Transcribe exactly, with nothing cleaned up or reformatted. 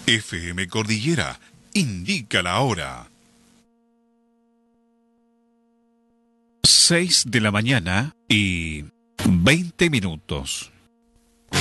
F M Cordillera indica la hora. Seis de la mañana y veinte minutos.